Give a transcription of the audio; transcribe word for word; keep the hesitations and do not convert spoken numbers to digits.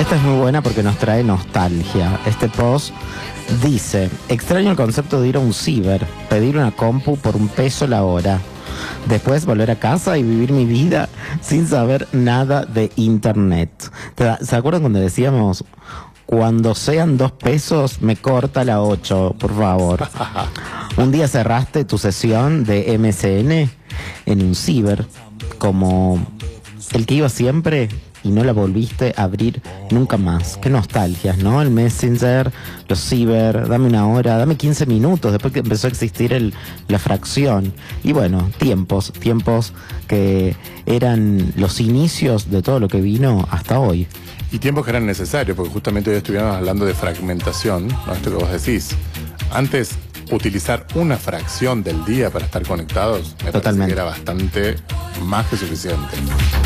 Esta es muy buena porque nos trae nostalgia. Este post dice: extraño el concepto de ir a un ciber, pedir una compu por un peso la hora, después volver a casa y vivir mi vida sin saber nada de internet. ¿Se acuerdan cuando decíamos: cuando sean dos pesos me corta la ocho, por favor? Un día cerraste tu sesión de M S N en un ciber, como el que iba siempre, y no la volviste a abrir nunca más. Qué nostalgias, ¿no? El Messenger, los ciber, dame una hora, dame quince minutos, después que empezó a existir el, la fracción. Y bueno, tiempos, tiempos que eran los inicios de todo lo que vino hasta hoy. Y tiempos que eran necesarios, porque justamente hoy estuvimos hablando de fragmentación, ¿no? Esto que vos decís. Antes, utilizar una fracción del día para estar conectados, me parece que era bastante más que suficiente.